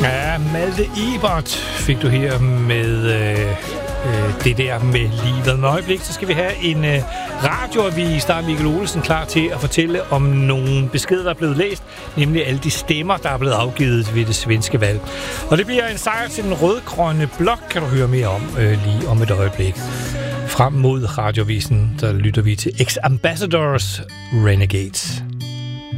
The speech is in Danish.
Ja, Malte Ebert fik du her med det der med livet. Om et øjeblik, så skal vi have en radioavis, der er Michael Olesen klar til at fortælle om nogle beskeder, der er blevet læst, nemlig alle de stemmer, der er blevet afgivet ved det svenske valg. Og det bliver en sejr til den rød-grønne blok, kan du høre mere om lige om et øjeblik. Frem mod radiovisen, der lytter vi til Ex-Ambassadors Renegades.